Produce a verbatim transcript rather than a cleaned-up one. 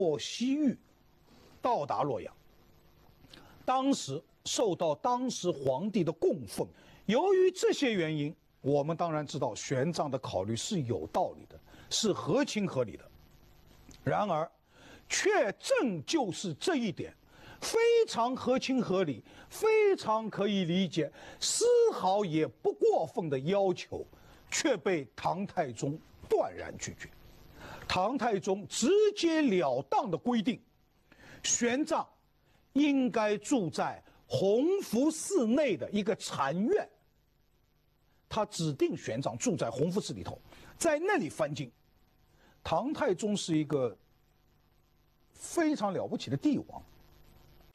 过西域，到达洛阳。当时受到当时皇帝的供奉，由于这些原因，我们当然知道玄奘的考虑是有道理的，是合情合理的。然而，却正就是这一点，非常合情合理、非常可以理解、丝毫也不过分的要求，却被唐太宗断然拒绝。唐太宗直截了当地规定，玄奘应该住在弘福寺内的一个禅院。他指定玄奘住在弘福寺里头，在那里翻经。唐太宗是一个非常了不起的帝王，